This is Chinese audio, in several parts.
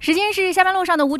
时间是下班路上的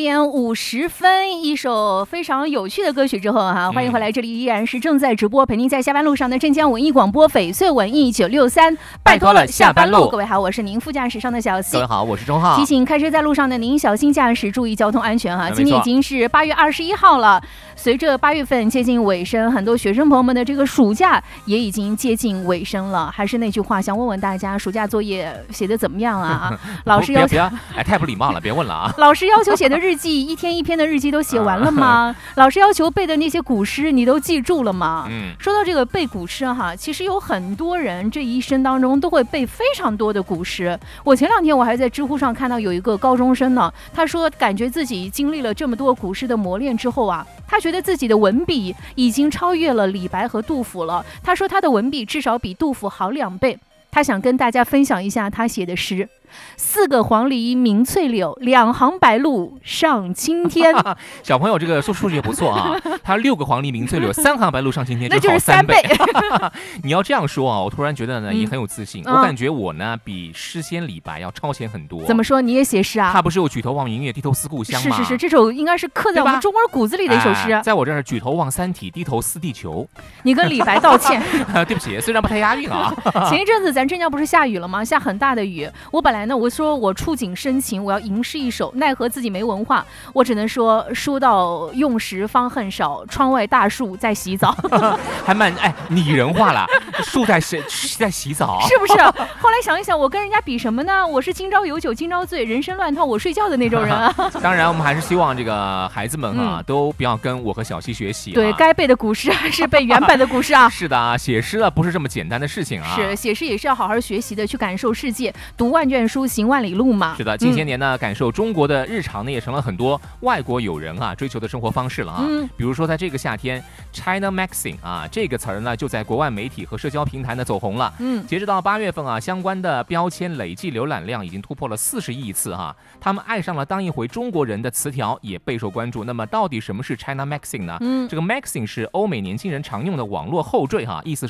5:50，一首非常有趣的歌曲之后欢迎回来，这里依然是正在直播，陪您在下班路上的镇江文艺广播翡翠文艺963，拜托了下班路。各位好，我是您副驾驶上的小 C。 各位好，我是钟浩。 提醒开车在路上的您小心驾驶，注意交通安全今天已经是8月21号了，随着8月份接近尾声，很多学生朋友们的这个暑假也已经接近尾声了。还是那句话，想问问大家，暑假作业写得怎么样啊？老师要求太不礼貌了，别问了啊！ 老师要求写的日记，一天一篇的日记都写完了吗？老师要求背的那些古诗，你都记住了吗？说到这个背古诗其实有很多人这一生当中都会背非常多的古诗。我前2天我还在知乎上看到有一个高中生呢，他说感觉自己经历了这么多古诗的磨练之后他觉得自己的文笔已经超越了李白和杜甫了。他说他的文笔至少比杜甫好2倍。他想跟大家分享一下他写的诗：4个黄鹂鸣翠柳，2行白鹭上青天。 小朋友这个数学不错啊，他6个黄鹂鸣翠柳，3行白鹭上青天， 那就是3倍。 你要这样说我突然觉得呢，也很有自信。我感觉我呢比诗仙李白要超前很多。 怎么说？你也写诗啊？ 他不是有举头望明月，低头思故乡吗？ 是，这首应该是刻在我们中国人骨子里的一首诗。 在我这儿举头望三体，低头思地球。 你跟李白道歉。 对不起，虽然不太押韵啊。 前一阵子咱镇江不是下雨了吗？下很大的雨。我本来呢，我说我触景生情，我要吟诗一首，奈何自己没文化，我只能说书到用时方恨少，窗外大树在洗澡。 还蛮拟人化了，树在洗澡， 是不是？后来想一想，我跟人家比什么呢？我是今朝有酒今朝醉，人生乱套我睡觉的那种人啊。 当然，我们还是希望这个孩子们都不要跟我和小溪学习。 对，该背的古诗还是背原版的古诗啊。 是的写诗不是这么简单的事情啊。 是，写诗也是要好好学习的，去感受世界，读万卷书，行万里路嘛。 是的，近些年呢，感受中国的日常呢，也成了很多外国友人追求的生活方式了比如说，在这个夏天 ，China Maxing 这个词儿呢，就在国外媒体和社交平台呢走红了。截止到8月份相关的标签累计浏览量已经突破了40亿次他们爱上了当一回中国人的词条也备受关注。那么，到底什么是 China Maxing 呢？这个 Maxing 是欧美年轻人常用的网络后缀意思